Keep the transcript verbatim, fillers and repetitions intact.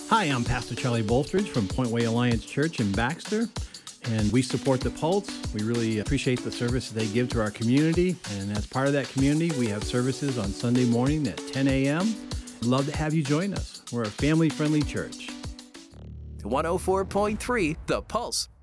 Hi, I'm Pastor Charlie Bolstridge from Point Way Alliance Church in Baxter, and we support the Pulse. We really appreciate the service they give to our community, and as part of that community, we have services on Sunday morning at ten a.m. Love to have you join us. We're a family-friendly church. one oh four point three The Pulse.